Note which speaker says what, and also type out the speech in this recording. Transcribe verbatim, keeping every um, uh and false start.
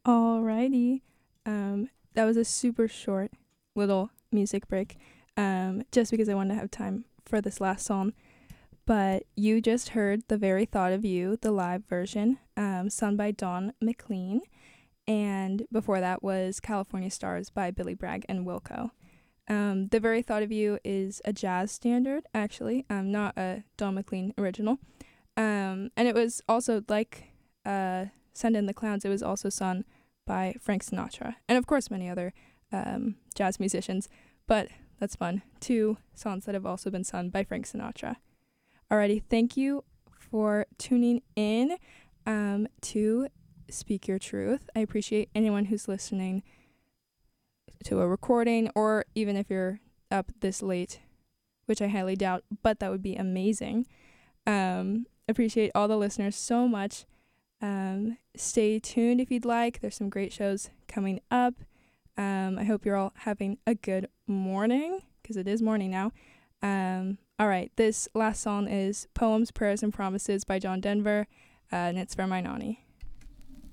Speaker 1: Alrighty. Um, that was a super short little music break, um, just because I wanted to have time for this last song. But you just heard The Very Thought of You, the live version, um, sung by Don McLean. And before that was California Stars by Billy Bragg and Wilco. Um, the Very Thought of You is a jazz standard, actually, um, not a Don McLean original. Um, and it was also like uh, Send in the Clowns, it was also sung by Frank Sinatra. And of course, many other um, jazz musicians. But that's fun. Two songs that have also been sung by Frank Sinatra. Alrighty, thank you for tuning in um, to Speak Your Truth. I appreciate anyone who's listening to a recording, or even if you're up this late, which I highly doubt, but that would be amazing. Um, appreciate all the listeners so much. Um, stay tuned if you'd like. There's some great shows coming up. Um, I hope you're all having a good morning, because it is morning now. Um, all right, this last song is Poems, Prayers, and Promises by John Denver, uh, and it's for my Nani.